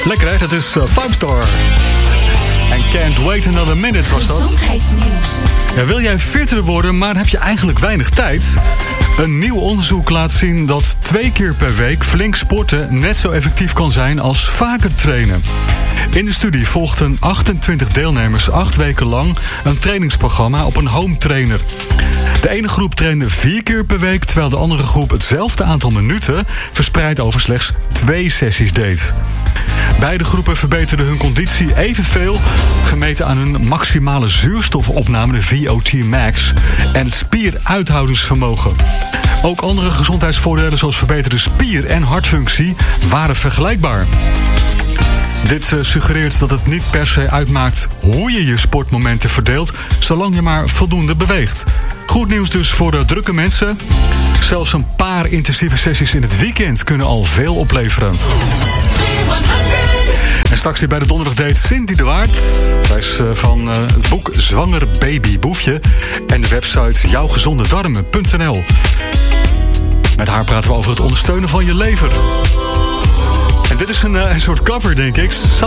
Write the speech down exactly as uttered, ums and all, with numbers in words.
Lekker hè, dat is uh, Five Star. En Can't Wait Another Minute was dat. Gezondheidsnieuws. Ja, wil jij fitter worden, maar heb je eigenlijk weinig tijd? Een nieuw onderzoek laat zien dat twee keer per week flink sporten net zo effectief kan zijn als vaker trainen. In de studie volgden achtentwintig deelnemers acht weken lang een trainingsprogramma op een home trainer. De ene groep trainde vier keer per week, terwijl de andere groep hetzelfde aantal minuten verspreid over slechts twee sessies deed. Beide groepen verbeterden hun conditie evenveel, gemeten aan hun maximale zuurstofopname, de V O T max, en het spieruithoudingsvermogen. Ook andere gezondheidsvoordelen zoals verbeterde spier- en hartfunctie waren vergelijkbaar. Dit uh, suggereert dat het niet per se uitmaakt hoe je je sportmomenten verdeelt, zolang je maar voldoende beweegt. Goed nieuws dus voor de drukke mensen. Zelfs een paar intensieve sessies in het weekend kunnen al veel opleveren. En straks hier bij de donderdag date Cindy de Waard. Zij is uh, van uh, het boek Zwanger Baby Boefje en de website jouwgezondedarmen punt n l. Met haar praten we over het ondersteunen van je lever. En dit is een, uh, een soort cover, denk ik.